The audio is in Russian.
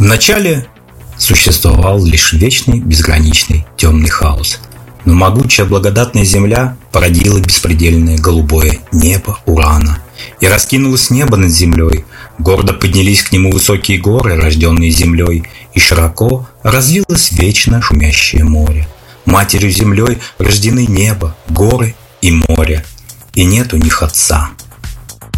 Вначале существовал лишь вечный безграничный темный хаос. Но могучая благодатная земля породила беспредельное голубое небо Урана. И раскинулось небо над землей, гордо поднялись к нему высокие горы, рожденные землей, и широко развилось вечно шумящее море. Матерью землей рождены небо, горы и море, и нет у них отца.